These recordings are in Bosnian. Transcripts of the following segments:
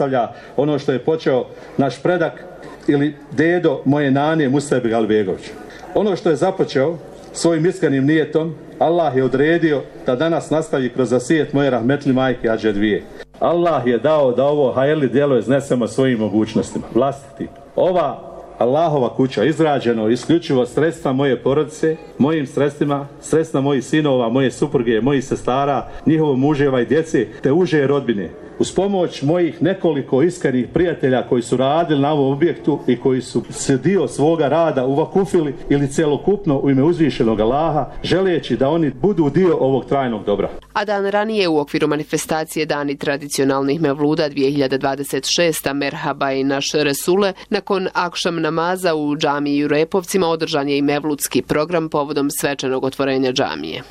nastavlja ono što je počeo naš predak ili dedo moje nane Mustafa Albegović. Ono što je započeo svojim iskrenim nijetom, Allah je odredio da danas nastavi kroz zasijet moje rahmetli majke Adže dvije. Allah je dao da ovo hajrli djelo iznesemo svojim mogućnostima, vlastiti. Ova Allahova kuća izrađeno isključivo sredstva moje porodice, mojim sredstvima, sredstva mojih sinova, moje supruge, mojih sestara, njihovo muževa i djece, te uže rodbine. Uz pomoć mojih nekoliko iskrenih prijatelja koji su radili na ovom objektu i koji su se dio svoga rada uvakufili ili celokupno u ime uzvišenog Allaha, želeći da oni budu dio ovog trajnog dobra. A dan ranije u okviru manifestacije Dani tradicionalnih Mevluda 2026. Merhaba i naš Resule, nakon akšam namaza u džamiji u Repovcima održan je i mevludski program povodom svečanog otvorenja džamije.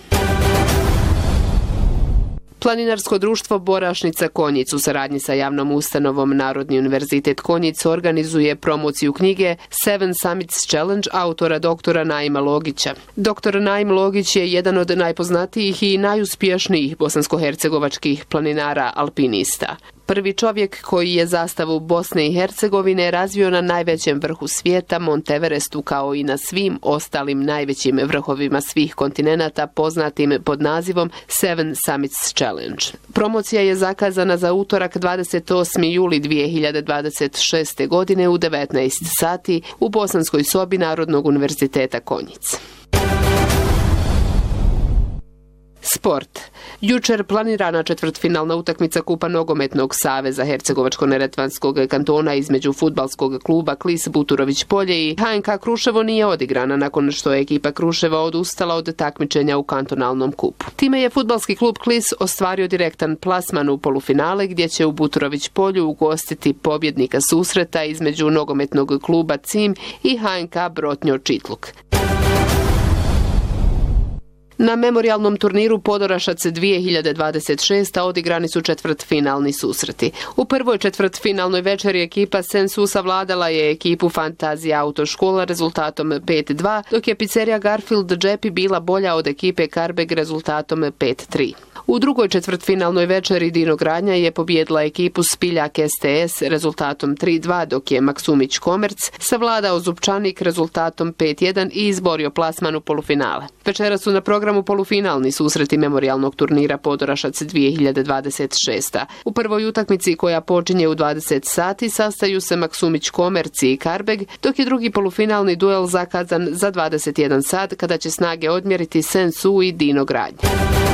Planinarsko društvo Borašnica Konjic u saradnji sa javnom ustanovom Narodni univerzitet Konjic organizuje promociju knjige Seven Summits Challenge autora doktora Naima Logića. Doktor Naim Logić je jedan od najpoznatijih i najuspješnijih bosansko-hercegovačkih planinara alpinista. Prvi čovjek koji je zastavu Bosne i Hercegovine razvio na najvećem vrhu svijeta, Monteverestu, kao i na svim ostalim najvećim vrhovima svih kontinenata poznatim pod nazivom Seven Summits Challenge. Promocija je zakazana za utorak 28. juli 2026. godine u 19 sati u Bosanskoj sobi Narodnog univerziteta Konjic. Sport. Jučer planirana četvrtfinalna utakmica Kupa Nogometnog saveza Hercegovačko-neretvanskog kantona između fudbalskog kluba Klis Buturović Polje i HNK Kruševo nije odigrana nakon što je ekipa Kruševa odustala od takmičenja u kantonalnom kupu. Time je fudbalski klub Klis ostvario direktan plasman u polufinale gdje će u Buturović Polju ugostiti pobjednika susreta između nogometnog kluba Cim i HNK Brotnjo Čitluk. Na memorijalnom turniru Podorašac 2026. odigrani su četvrtfinalni susreti. U prvoj četvrtfinalnoj večeri ekipa Sensu savladala je ekipu Fantazija autoškola rezultatom 5-2, dok je pizzerija Garfield Džepi bila bolja od ekipe Karbeg rezultatom 5-3. U drugoj četvrtfinalnoj večeri Dinogradnja je pobijedila ekipu Spiljak STS rezultatom 3-2, dok je Maksumić Komerc savladao Zupčanik rezultatom 5-1 i izborio plasman u polufinale. Večera su na programu polufinalni susreti memorijalnog turnira Podorašac 2026. U prvoj utakmici koja počinje u 20 sati sastaju se Maksumić Komerci i Karbeg, dok je drugi polufinalni duel zakazan za 21 sat kada će snage odmjeriti Sensu i Dinogradnja.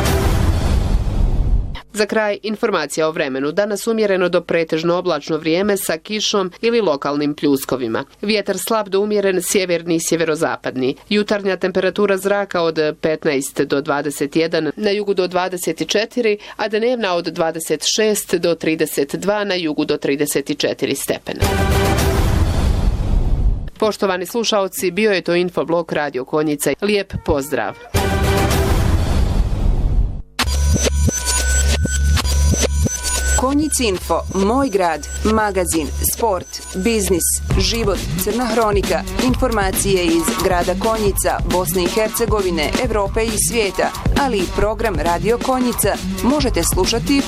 Za kraj informacija o vremenu. Danas umjereno do pretežno oblačno vrijeme sa kišom ili lokalnim pljuskovima. Vjetar slab do umjeren sjeverni i sjeverozapadni. Jutarnja temperatura zraka od 15 do 21, na jugu do 24, a dnevna od 26 do 32, na jugu do 34 stepena. Poštovani slušaoci, bio je to Infoblog Radio Konjica. Lijep pozdrav! Konjic Info, Moj grad, magazin, sport, biznis, život, crna hronika, informacije iz grada Konjica, Bosne i Hercegovine, Evrope i svijeta, ali i program Radio Konjica možete slušati